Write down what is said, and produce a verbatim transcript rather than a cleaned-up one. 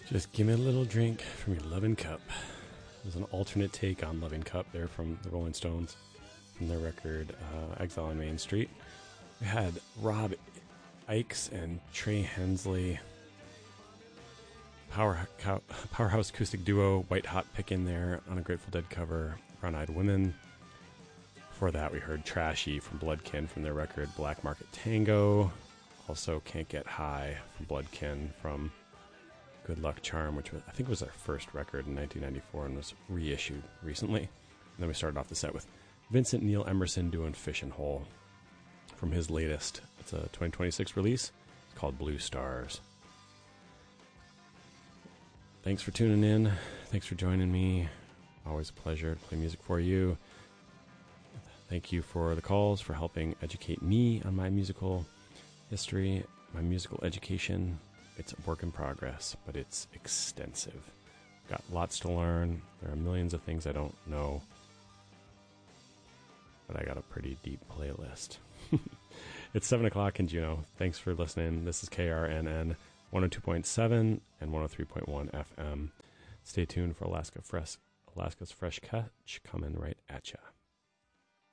Just give me a little drink from your loving cup. It was an alternate take on Loving Cup there from the Rolling Stones from their record uh, Exile on Main Street. We had Rob Ickes and Trey Hensley, Power, cow, powerhouse acoustic duo, White Hot Pickin' there on a Grateful Dead cover, Brown Eyed Women. Before that, we heard Trashy from Bloodkin from their record Black Market Tango. Also, Can't Get High from Bloodkin from Good Luck Charm, which was, I think was their first record in nineteen ninety-four and was reissued recently. And then we started off the set with Vincent Neil Emerson doing Fish and Hole from his latest. It's a twenty twenty-six release. It's called Blue Stars. Thanks for tuning in. Thanks for joining me. Always a pleasure to play music for you. Thank you for the calls, for helping educate me on my musical history, my musical education. It's a work in progress, but it's extensive. Got lots to learn. There are millions of things I don't know, but I got a pretty deep playlist. It's seven o'clock in Juneau. Thanks for listening. This is K R N N one oh two point seven and one oh three point one F M. Stay tuned for Alaska Fresh, Alaska's Fresh Catch coming right at ya.